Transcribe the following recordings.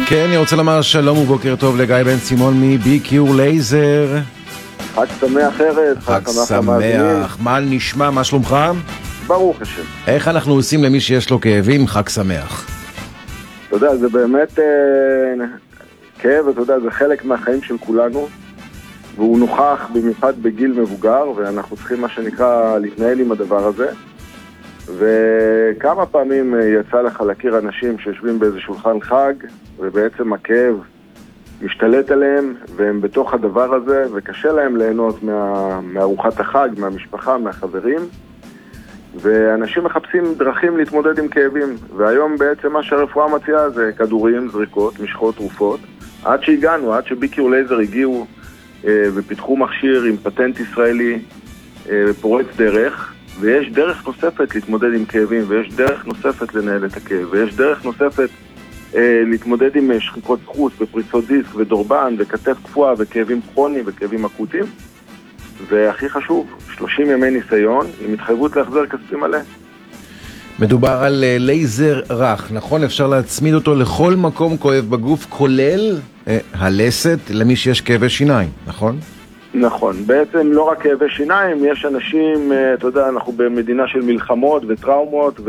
כן, אני רוצה לומר שלום ובוקר טוב לגיא בן סימון מביקיור לייזר. חג שמח ארז, חג שמח, מה נשמע, מה שלומך? ברוך השם. איך אנחנו עושים למי שיש לו כאבים חג שמח? אתה יודע, זה באמת כאב, אתה יודע, זה חלק מהחיים של כולנו, והוא נוכח במיוחד בגיל מבוגר, ואנחנו צריכים מה שנקרא להתנהל עם הדבר הזה. וכמה פעמים יצא לך להכיר אנשים שיושבים באיזה שולחן חג, ובעצם הכאב משתלט עליהם, והם בתוך הדבר הזה, וקשה להם ליהנות מארוחת החג, מהמשפחה, מהחברים, ואנשים מחפשים דרכים להתמודד עם כאבים, והיום בעצם מה שהרפואה מציעה זה כדורים, זריקות, משחות, תרופות, עד שהגענו, עד שביקיור לייזר הגיעו ופיתחו מכשיר עם פטנט ישראלי פורץ דרך, ויש דרך נוספת להתמודד עם כאבים, ויש דרך נוספת לנהל את הכאב, ויש דרך נוספת להתמודד עם שחיקות חוץ ופריצות דיסק ודורבן וכתף קפואה וכאבים כרוניים וכאבים אקוטיים, והכי חשוב, 30 ימי ניסיון עם התחייבות להחזר כספי מלא. מדובר על לייזר רך, נכון? אפשר להצמיד אותו לכל מקום כואב בגוף, כולל הלסת למי שיש כאבי שיניים, נכון? נכון, בעצם לא רק כאבי שיניים, יש אנשים, אתה יודע, אנחנו במדינה של מלחמות וטראומות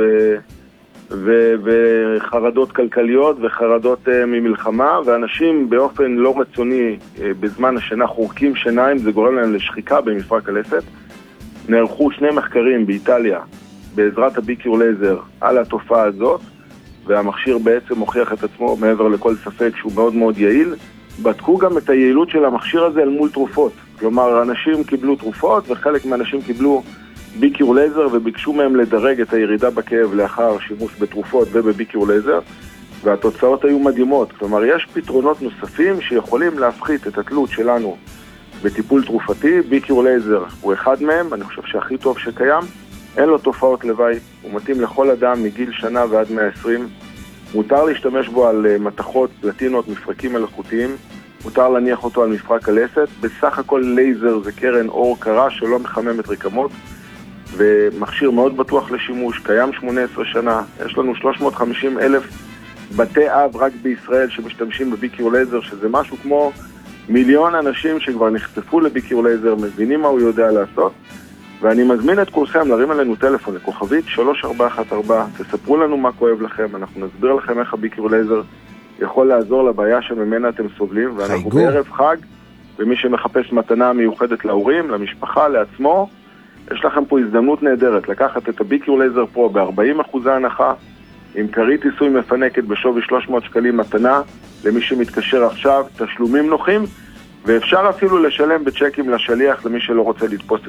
וחרדות כלכליות וחרדות ממלחמה, ואנשים באופן לא רצוני בזמן השינה חורקים שיניים, זה גורם להם לשחיקה במפרק הלסת. נערכו 2 מחקרים באיטליה בעזרת הביקיור לייזר על התופעה הזאת, והמכשיר בעצם מוכיח את עצמו מעבר לכל ספק שהוא מאוד מאוד יעיל. בדקו גם את היעילות של המכשיר הזה אל מול תרופות, כלומר אנשים קיבלו תרופות וחלק מהאנשים קיבלו ביקיור לייזר, וביקשו מהם לדרג את הירידה בכאב לאחר שימוש בתרופות ובביקיור לייזר, והתוצאות היו מדהימות. כלומר, יש פתרונות נוספים שיכולים להפחית את התלות שלנו בטיפול תרופתי. ביקיור לייזר הוא אחד מהם, אני חושב שהכי טוב שקיים, אין לו תופעות לוואי, הוא מתאים לכל אדם מגיל שנה ועד 120, מותר להשתמש בו על מתכות, פלטינות, מפרקים מלאכותיים, מותר להניח אותו על מפרק הלסת. בסך הכל לייזר זה קרן אור קרה שלא מחממת רקמות, ומכשיר מאוד בטוח לשימוש, קיים 18 שנה, יש לנו 350,000 בתי אב רק בישראל שמשתמשים בביקיור לייזר, שזה משהו כמו 1,000,000 אנשים שכבר נחשפו לביקיור לייזר, מבינים מה הוא יודע לעשות, ואני מזמין את כולכם להרים עלינו טלפון לכוכבית 3414, תספרו לנו מה כואב לכם, אנחנו נסביר לכם איך הביקיור לייזר יכול לעזור לבעיה שממנה אתם סובלים, ואנחנו בערב חג, ומי שמחפש מתנה מיוחדת להורים, למשפחה, לעצמו, יש לכם פה הזדמנות נהדרת לקחת את הביקיור לייזר פרו ב-40% הנחה, עם כרית עיסוי מפנקת בשווי 300 שקלים מתנה, למי שמתקשר עכשיו, תשלומים נוחים, ואפשר אפילו לשלם בצ'קים לשליח למי שלא רוצה לתפוס